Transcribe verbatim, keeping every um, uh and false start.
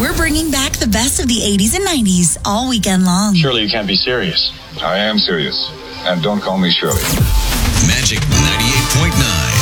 We're bringing back the best of the eighties and nineties all weekend long. Surely you can't be serious. I am serious. And don't call me Shirley. Magic ninety-eight point nine.